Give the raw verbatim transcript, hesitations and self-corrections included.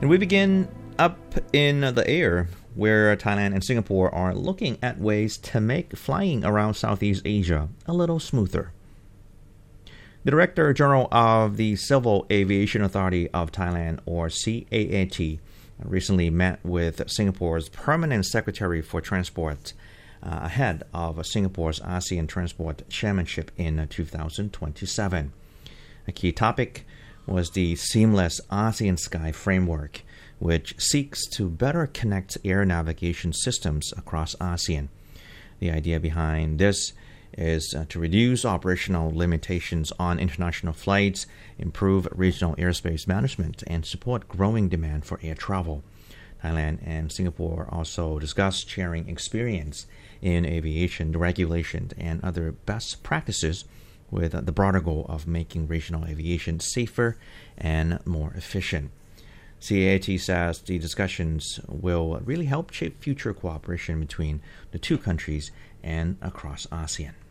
And we begin up in the air, where Thailand and Singapore are looking at ways to make flying around Southeast Asia a little smoother. The Director General of the Civil Aviation Authority of Thailand, or C A A T, recently met with Singapore's Permanent Secretary for Transport uh, ahead of Singapore's ASEAN Transport Chairmanship in two thousand twenty-seven. A key topic was the Seamless ASEAN Sky Framework, which seeks to better connect air navigation systems across ASEAN. The idea behind this is uh, to reduce operational limitations on international flights, improve regional airspace management, and support growing demand for air travel. Thailand and Singapore also discussed sharing experience in aviation regulation and other best practices, with uh, the broader goal of making regional aviation safer and more efficient. C A A T says the discussions will really help shape future cooperation between the two countries and across ASEAN.